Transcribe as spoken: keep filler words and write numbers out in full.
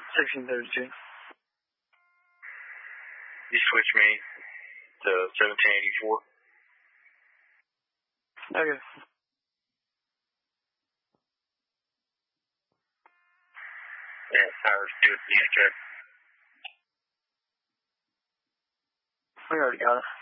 sixteen thirty-two. You switch me to seventeen eighty-four. Okay. Yeah, Cyrus, do it. You check. We already got it.